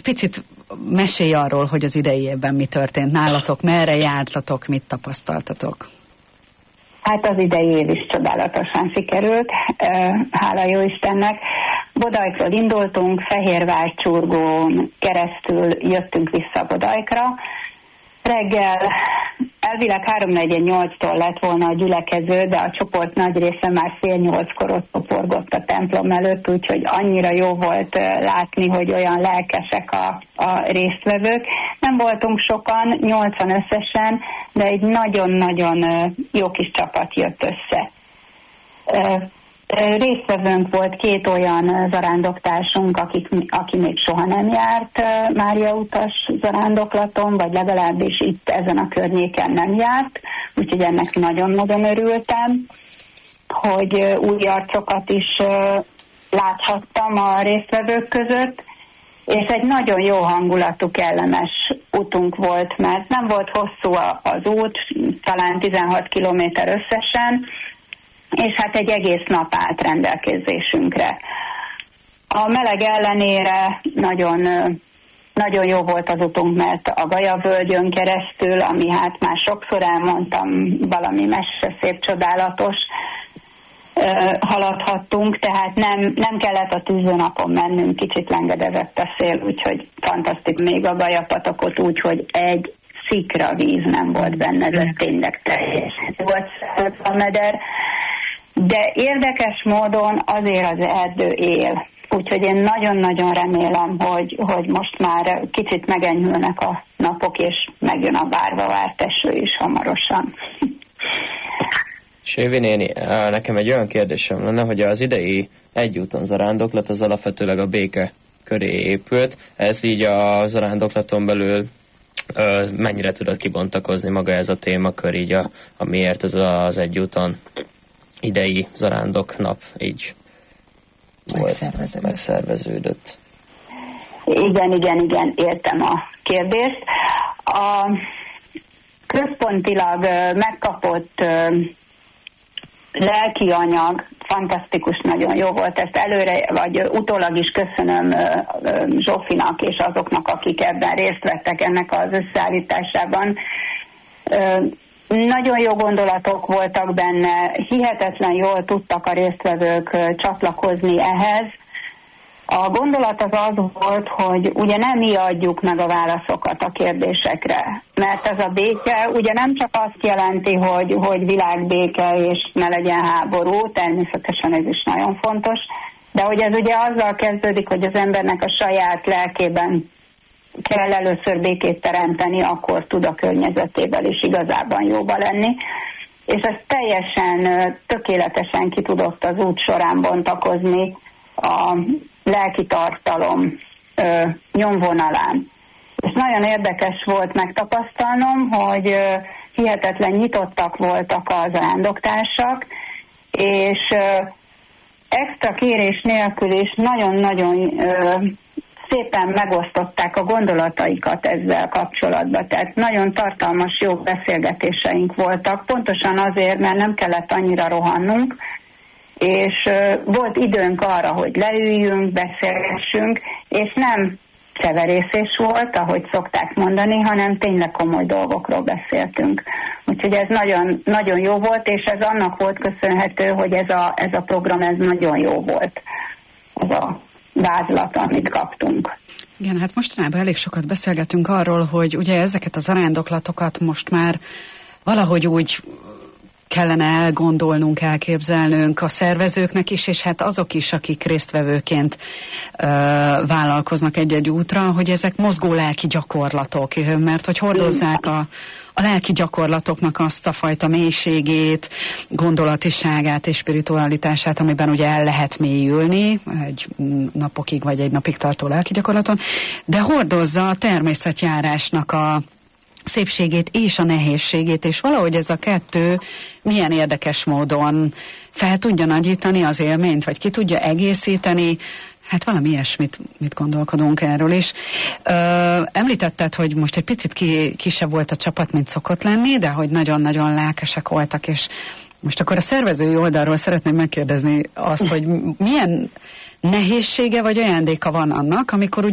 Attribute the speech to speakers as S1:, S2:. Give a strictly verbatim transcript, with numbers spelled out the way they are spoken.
S1: picit mesélj arról, hogy az idei évben mi történt nálatok, merre jártatok, mit tapasztaltatok.
S2: Hát az idei év is csodálatosan sikerült, hála jó Istennek. Bodajkról indultunk, Fehérvárcsurgón keresztül jöttünk vissza Bodajkra. Reggel elvileg háromnegyed nyolctól lett volna a gyülekező, de a csoport nagy része már fél nyolckor ott toporgott a templom előtt, úgyhogy annyira jó volt látni, hogy olyan lelkesek a, a résztvevők. Nem voltunk sokan, nyolcan összesen, de egy nagyon-nagyon jó kis csapat jött össze. Résztvevőnk volt két olyan zarándoktársunk, akik, aki még soha nem járt Mária utas zarándoklaton, vagy legalábbis itt ezen a környéken nem járt, úgyhogy ennek nagyon-nagyon örültem, hogy új arcokat is láthattam a résztvevők között, és egy nagyon jó hangulatú, kellemes utunk volt, mert nem volt hosszú az út, talán tizenhat kilométer összesen, és hát egy egész nap állt rendelkezésünkre. A meleg ellenére nagyon, nagyon jó volt az utunk, mert a Gajavölgyön keresztül, ami hát már sokszor elmondtam, valami messze szép, csodálatos, haladhattunk, tehát nem, nem kellett a tűzőnapon mennünk, kicsit lengedezett a szél, úgyhogy fantasztikus. Még a Gajapatakot úgy, hogy egy szikra víz nem volt benne, ez tényleg teljes volt a meder. De érdekes módon azért az erdő él. Úgyhogy én nagyon-nagyon remélem, hogy, hogy most már kicsit megenyhülnek a napok, és megjön a várva várt eső is hamarosan.
S3: Sévi néni, nekem egy olyan kérdésem lenne, hogy az idei egyúton zarándoklat az alapvetőleg a béke köré épült. Ez így a zarándoklaton belül mennyire tudod kibontakozni maga ez a témakör, így a, a miért ez az egyúton idei zarándoknap így volt, megszerveződött.
S2: Igen, igen, igen, értem a kérdést. A központilag megkapott lelki anyag fantasztikus, nagyon jó volt. Ezt előre, vagy utólag is köszönöm Zsófinak és azoknak, akik ebben részt vettek ennek az összeállításában. Nagyon jó gondolatok voltak benne, hihetetlen jól tudtak a résztvevők csatlakozni ehhez. A gondolat az az volt, hogy ugye nem mi adjuk meg a válaszokat a kérdésekre, mert ez a béke ugye nem csak azt jelenti, hogy, hogy világbéke és ne legyen háború, természetesen ez is nagyon fontos, de hogy ez ugye azzal kezdődik, hogy az embernek a saját lelkében kell először békét teremteni, akkor tud a környezetével is igazában jóba lenni. És ez teljesen, tökéletesen ki tudott az út során bontakozni a lelki tartalom ö, nyomvonalán. És nagyon érdekes volt megtapasztalnom, hogy ö, hihetetlen nyitottak voltak a zarándoktársak, és ö, extra kérés nélkül is nagyon-nagyon ö, szépen megosztották a gondolataikat ezzel kapcsolatban. Tehát nagyon tartalmas, jó beszélgetéseink voltak, pontosan azért, mert nem kellett annyira rohannunk, és uh, volt időnk arra, hogy leüljünk, beszélgessünk, és nem cseverészés volt, ahogy szokták mondani, hanem tényleg komoly dolgokról beszéltünk. Úgyhogy ez nagyon, nagyon jó volt, és ez annak volt köszönhető, hogy ez a, ez a program ez nagyon jó volt. Ez a vázlat, amit kaptunk.
S1: Igen, hát mostanában elég sokat beszélgetünk arról, hogy ugye ezeket a zarándoklatokat most már valahogy úgy kellene elgondolnunk, elképzelnünk a szervezőknek is, és hát azok is, akik résztvevőként ö, vállalkoznak egy-egy útra, hogy ezek mozgó lelki gyakorlatok, mert hogy hordozzák a, a lelki gyakorlatoknak azt a fajta mélységét, gondolatiságát és spiritualitását, amiben ugye el lehet mélyülni egy napokig vagy egy napig tartó lelki gyakorlaton, de hordozza a természetjárásnak a szépségét és a nehézségét, és valahogy ez a kettő milyen érdekes módon fel tudja nagyítani az élményt, vagy ki tudja egészíteni, hát valami ilyesmit mit gondolkodunk erről is. Ö, említetted, hogy most egy picit ki, kisebb volt a csapat, mint szokott lenni, de hogy nagyon-nagyon lelkesek voltak, és most akkor a szervezői oldalról szeretném megkérdezni azt, hogy milyen nehézsége vagy ajándéka van annak, amikor